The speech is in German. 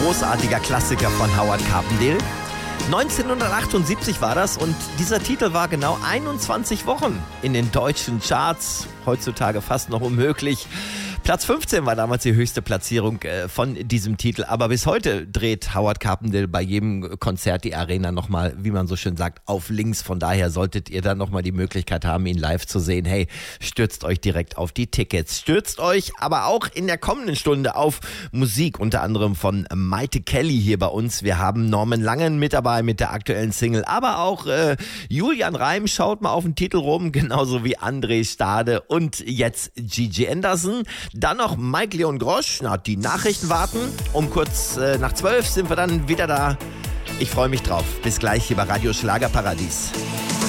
großartiger Klassiker von Howard Carpendale. 1978 war das und dieser Titel war genau 21 Wochen in den deutschen Charts. Heutzutage fast noch unmöglich. Platz 15 war damals die höchste Platzierung von diesem Titel. Aber bis heute dreht Howard Carpendale bei jedem Konzert die Arena nochmal, wie man so schön sagt, auf links. Von daher solltet ihr dann nochmal die Möglichkeit haben, ihn live zu sehen. Hey, stürzt euch direkt auf die Tickets. Stürzt euch aber auch in der kommenden Stunde auf Musik, unter anderem von Maite Kelly hier bei uns. Wir haben Norman Langen mit dabei mit der aktuellen Single, aber auch Julian Reim schaut mal auf den Titel rum, genauso wie André Stade und jetzt Gigi Anderson. Dann noch Mike Leon Grosch, die Nachrichten warten. Um kurz nach 12 sind wir dann wieder da. Ich freue mich drauf. Bis gleich hier bei Radio Schlagerparadies.